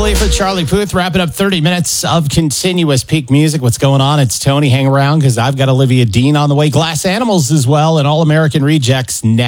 Relief with Charlie Puth, wrapping up 30 minutes of continuous peak music. What's going on? It's Tony. Hang around because I've got Olivia Dean on the way. Glass Animals as well, and All American Rejects next.